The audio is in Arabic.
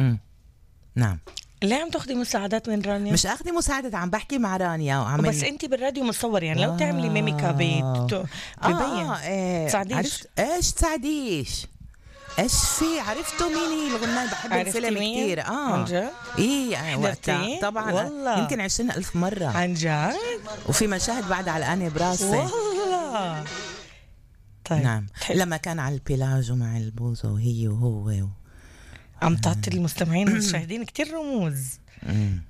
نعم. ليه عم تاخدي مساعدات من رانيا؟ مش اخدي مساعدة، عم بحكي مع رانيا وعمل. بس انتي بالراديو مصور يعني لو تعملي ميميكا ببين. تساعديش. عرفت ايش تساعديش؟ ايش في؟ عرفتوا مين الغناء؟ بحب الفيلم كتير. عن جد؟ ايه وقتها طبعا والله. يمكن 20,000 مرة عن جد؟ وفي مشاهد بعد علقانة براسي والله. طيب. نعم. لما كان على البلاج ومع البوزة وهي وهو عم تعطي المستمعين والمشاهدين كتير رموز.